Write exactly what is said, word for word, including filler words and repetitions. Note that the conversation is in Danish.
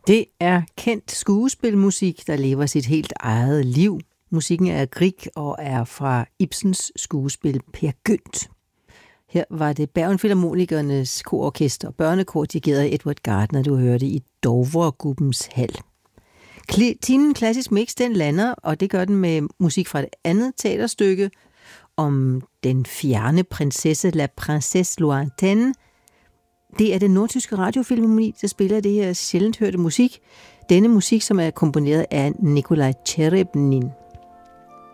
Det er kendt skuespilmusik, der lever sit helt eget liv. Musikken er Grieg og er fra Ibsens skuespil Peer Gynt. Her var det Bergen Filharmonikernes kororkester og børnekor, dirigeret af Edward Gardner, du hørte i Dovregruppens hal. Timen Klassisk Mix, den lander, og det gør den med musik fra et andet teaterstykke om den fjerne prinsesse, La Princesse Lointaine. Det er den nordtyske radiofilharmoni, der spiller det her sjældent hørte musik. Denne musik, som er komponeret af Nikolaj Tjerebnin.